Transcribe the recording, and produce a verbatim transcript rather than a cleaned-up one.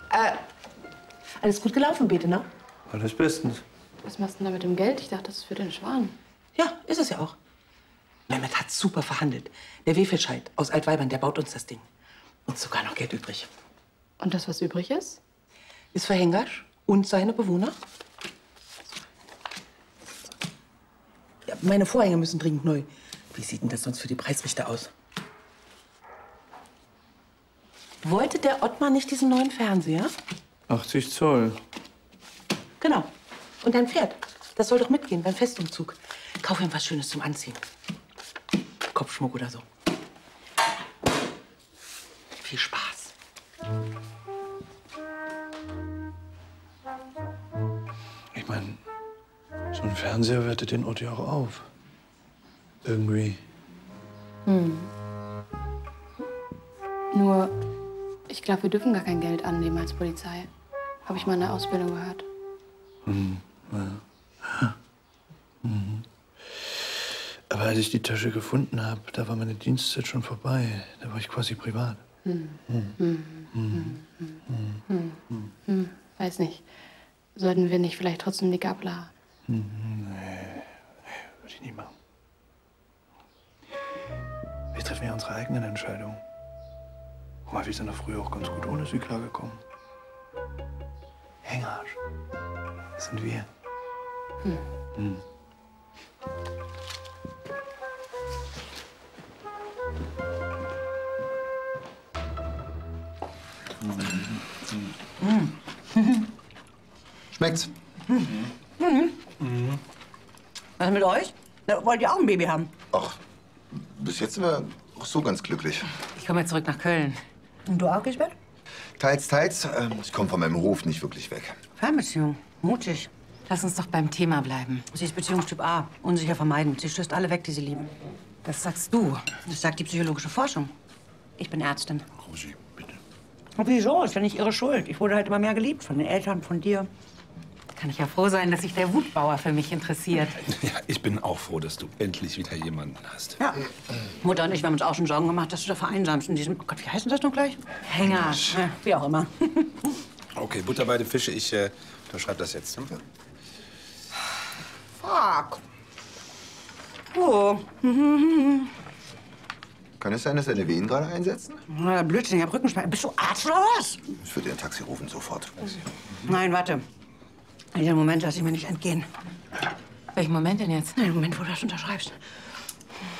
Äh, alles gut gelaufen, Bete, ne? Alles bestens. Was machst du denn da mit dem Geld? Ich dachte, das ist für den Schwan. Ja, ist es ja auch. Mehmet hat super verhandelt. Der Wefelscheid aus Altweibern, der baut uns das Ding. Und sogar noch Geld übrig. Und das, was übrig ist? Ist für Hengasch und seine Bewohner. Ja, meine Vorhänge müssen dringend neu. Wie sieht denn das sonst für die Preisrichter aus? Wollte der Ottmar nicht diesen neuen Fernseher? achtzig Zoll. Genau. Und dein Pferd, das soll doch mitgehen beim Festumzug. Kauf ihm was Schönes zum Anziehen. Kopfschmuck oder so. Viel Spaß. Ich meine, so ein Fernseher wertet den Ort ja auch auf. Irgendwie. Hm. Nur, ich glaube, wir dürfen gar kein Geld annehmen als Polizei. Habe ich mal in der Ausbildung gehört. Hm, ja. Mhm. Aber als ich die Tasche gefunden habe, da war meine Dienstzeit schon vorbei. Da war ich quasi privat. Hm. Hm. Hm. Hm. Hm. Hm. Hm. Hm. Weiß nicht. Sollten wir nicht vielleicht trotzdem die Gabler? Hm. Nee, nee, würde ich nie machen. Wir treffen ja unsere eigenen Entscheidungen. Guck mal, wir sind doch früher auch ganz gut ohne sie klargekommen. Hengasch. Das sind wir. Hm. Hm. Schmeckt's? Mhm. Mhm. Mhm. Was mit euch? Na, wollt ihr auch ein Baby haben? Ach, bis jetzt sind wir auch so ganz glücklich. Ich komme jetzt zurück nach Köln. Und du auch, Gisbert? Teils, teils. Ähm, ich komme von meinem Hof nicht wirklich weg. Fernbeziehung. Mutig. Lass uns doch beim Thema bleiben. Sie ist Beziehungstyp A. Unsicher vermeiden. Sie stößt alle weg, die sie lieben. Das sagst du. Das sagt die psychologische Forschung. Ich bin Ärztin. Rosi, bitte. Und wieso? Ist ja nicht ihre Schuld. Ich wurde halt immer mehr geliebt. Von den Eltern, von dir. Kann ich ja froh sein, dass sich der Wutbauer für mich interessiert. Ja, ich bin auch froh, dass du endlich wieder jemanden hast. Ja. Mutter und ich, wir haben uns auch schon Sorgen gemacht, dass du da vereinsamst in diesem... Oh Gott, wie heißt denn das noch gleich? Hänger. Ja, wie auch immer. Okay, Butter bei den Fische. Ich äh, unterschreibe das jetzt. Hm? Fuck. Oh. Kann es sein, dass deine Wehen gerade einsetzen? Na, Blödsinn, ich hab Rückenschmerzen. Bist du Arzt oder was? Ich würde dir ein Taxi rufen, sofort. Nein, warte. Dieser Moment lasse ich mir nicht entgehen. Welchen Moment denn jetzt? Nein, Moment, wo du das unterschreibst.